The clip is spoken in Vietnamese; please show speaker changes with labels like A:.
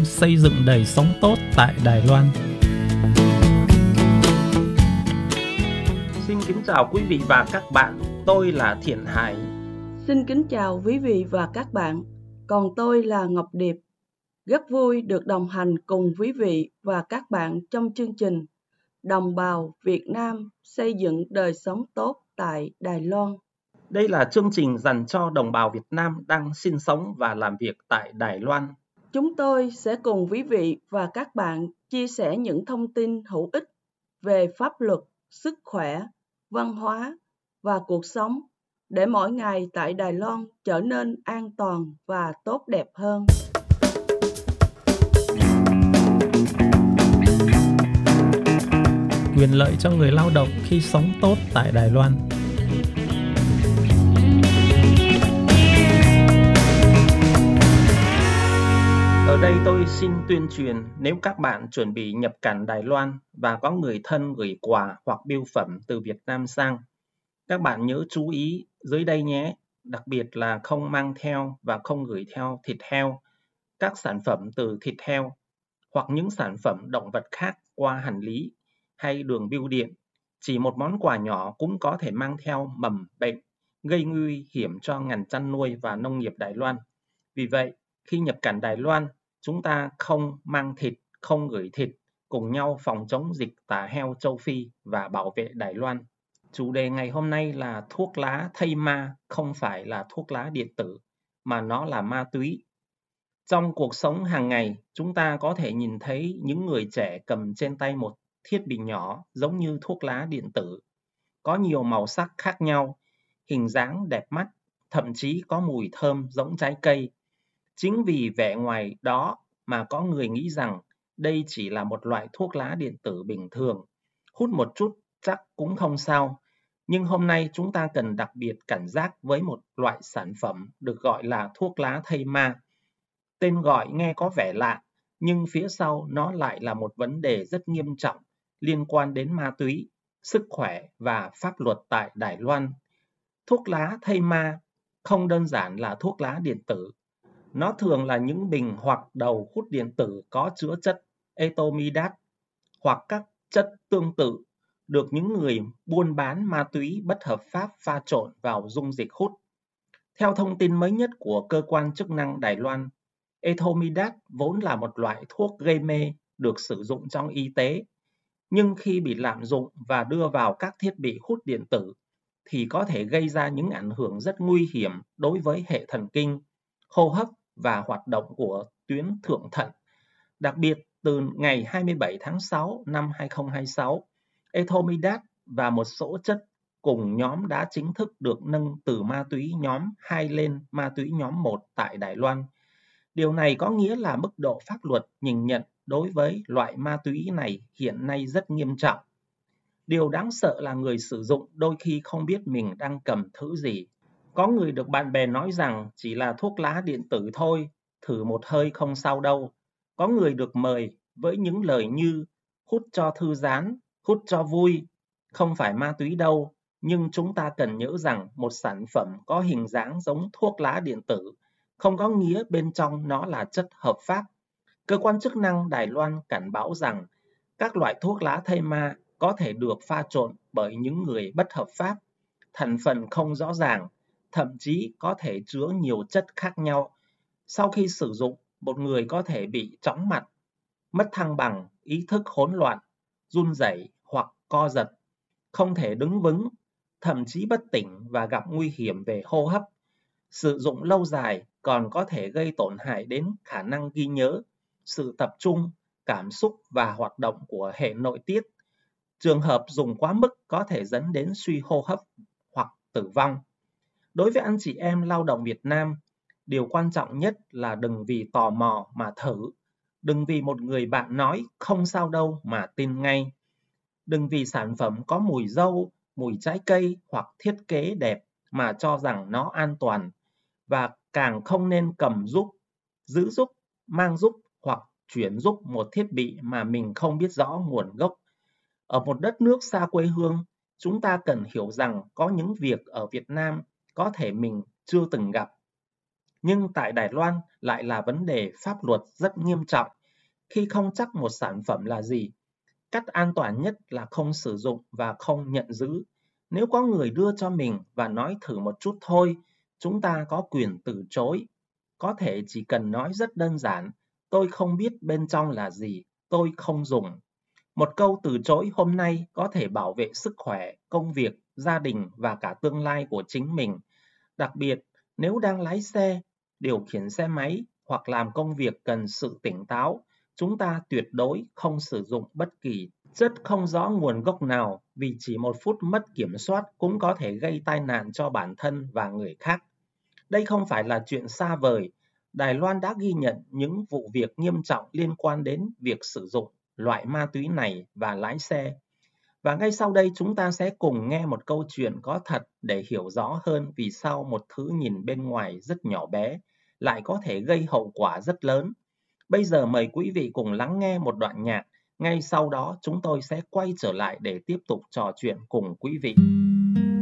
A: xây dựng đời sống tốt tại Đài Loan.
B: Xin kính chào quý vị và các bạn, tôi là Thiện Hải.
C: Xin kính chào quý vị và các bạn, còn tôi là Ngọc Điệp. Rất vui được đồng hành cùng quý vị và các bạn trong chương trình Đồng bào Việt Nam xây dựng đời sống tốt tại Đài Loan.
B: Đây là chương trình dành cho đồng bào Việt Nam đang sinh sống và làm việc tại Đài Loan.
C: Chúng tôi sẽ cùng quý vị và các bạn chia sẻ những thông tin hữu ích về pháp luật, sức khỏe, văn hóa và cuộc sống để mỗi ngày tại Đài Loan trở nên an toàn và tốt đẹp hơn.
A: Quyền lợi cho người lao động khi sống tốt tại Đài Loan.
B: Ở đây tôi xin tuyên truyền, nếu các bạn chuẩn bị nhập cảnh Đài Loan và có người thân gửi quà hoặc bưu phẩm từ Việt Nam sang, các bạn nhớ chú ý dưới đây nhé, đặc biệt là không mang theo và không gửi theo thịt heo, các sản phẩm từ thịt heo hoặc những sản phẩm động vật khác qua hành lý hay đường bưu điện. Chỉ một món quà nhỏ cũng có thể mang theo mầm bệnh, gây nguy hiểm cho ngành chăn nuôi và nông nghiệp Đài Loan. Vì vậy, khi nhập cảnh Đài Loan, chúng ta không mang thịt, không gửi thịt, cùng nhau phòng chống dịch tả heo châu Phi và bảo vệ Đài Loan. Chủ đề ngày hôm nay là thuốc lá thây ma, không phải là thuốc lá điện tử, mà nó là ma túy. Trong cuộc sống hàng ngày, chúng ta có thể nhìn thấy những người trẻ cầm trên tay một thiết bị nhỏ giống như thuốc lá điện tử. Có nhiều màu sắc khác nhau, hình dáng đẹp mắt, thậm chí có mùi thơm giống trái cây. Chính vì vẻ ngoài đó mà có người nghĩ rằng đây chỉ là một loại thuốc lá điện tử bình thường. Hút một chút chắc cũng không sao. Nhưng hôm nay chúng ta cần đặc biệt cảnh giác với một loại sản phẩm được gọi là thuốc lá thây ma. Tên gọi nghe có vẻ lạ, nhưng phía sau nó lại là một vấn đề rất nghiêm trọng liên quan đến ma túy, sức khỏe và pháp luật tại Đài Loan. Thuốc lá thây ma không đơn giản là thuốc lá điện tử. Nó thường là những bình hoặc đầu hút điện tử có chứa chất etomidat hoặc các chất tương tự được những người buôn bán ma túy bất hợp pháp pha trộn vào dung dịch hút. Theo thông tin mới nhất của cơ quan chức năng Đài Loan, etomidat vốn là một loại thuốc gây mê được sử dụng trong y tế, nhưng khi bị lạm dụng và đưa vào các thiết bị hút điện tử thì có thể gây ra những ảnh hưởng rất nguy hiểm đối với hệ thần kinh, hô hấp và hoạt động của tuyến thượng thận. Đặc biệt, từ ngày 27 tháng 6 năm 2026, etomidat và một số chất cùng nhóm đã chính thức được nâng từ ma túy nhóm 2 lên ma túy nhóm 1 tại Đài Loan. Điều này có nghĩa là mức độ pháp luật nhìn nhận đối với loại ma túy này hiện nay rất nghiêm trọng. Điều đáng sợ là người sử dụng đôi khi không biết mình đang cầm thứ gì. Có người được bạn bè nói rằng chỉ là thuốc lá điện tử thôi, thử một hơi không sao đâu. Có người được mời với những lời như hút cho thư giãn, hút cho vui, không phải ma túy đâu. Nhưng chúng ta cần nhớ rằng một sản phẩm có hình dáng giống thuốc lá điện tử không có nghĩa bên trong nó là chất hợp pháp. Cơ quan chức năng Đài Loan cảnh báo rằng các loại thuốc lá thây ma có thể được pha trộn bởi những người bất hợp pháp, thành phần không rõ ràng, thậm chí có thể chứa nhiều chất khác nhau. Sau khi sử dụng, một người có thể bị chóng mặt, mất thăng bằng, ý thức hỗn loạn, run rẩy hoặc co giật, không thể đứng vững, thậm chí bất tỉnh và gặp nguy hiểm về hô hấp. Sử dụng lâu dài còn có thể gây tổn hại đến khả năng ghi nhớ, sự tập trung, cảm xúc và hoạt động của hệ nội tiết. Trường hợp dùng quá mức có thể dẫn đến suy hô hấp hoặc tử vong. Đối với anh chị em lao động Việt Nam, điều quan trọng nhất là đừng vì tò mò mà thử. Đừng vì một người bạn nói không sao đâu mà tin ngay. Đừng vì sản phẩm có mùi dâu, mùi trái cây hoặc thiết kế đẹp mà cho rằng nó an toàn. Và càng không nên cầm giúp, giữ giúp, mang giúp hoặc chuyển giúp một thiết bị mà mình không biết rõ nguồn gốc. Ở một đất nước xa quê hương, chúng ta cần hiểu rằng có những việc ở Việt Nam có thể mình chưa từng gặp. Nhưng tại Đài Loan lại là vấn đề pháp luật rất nghiêm trọng khi không chắc một sản phẩm là gì. Cách an toàn nhất là không sử dụng và không nhận giữ. Nếu có người đưa cho mình và nói thử một chút thôi, chúng ta có quyền từ chối. Có thể chỉ cần nói rất đơn giản, tôi không biết bên trong là gì, tôi không dùng. Một câu từ chối hôm nay có thể bảo vệ sức khỏe, công việc, gia đình và cả tương lai của chính mình. Đặc biệt, nếu đang lái xe, điều khiển xe máy hoặc làm công việc cần sự tỉnh táo, chúng ta tuyệt đối không sử dụng bất kỳ chất không rõ nguồn gốc nào vì chỉ một phút mất kiểm soát cũng có thể gây tai nạn cho bản thân và người khác. Đây không phải là chuyện xa vời. Đài Loan đã ghi nhận những vụ việc nghiêm trọng liên quan đến việc sử dụng loại ma túy này và lái xe. Và ngay sau đây chúng ta sẽ cùng nghe một câu chuyện có thật để hiểu rõ hơn vì sao một thứ nhìn bên ngoài rất nhỏ bé lại có thể gây hậu quả rất lớn. Bây giờ mời quý vị cùng lắng nghe một đoạn nhạc. Ngay sau đó chúng tôi sẽ quay trở lại để tiếp tục trò chuyện cùng quý vị.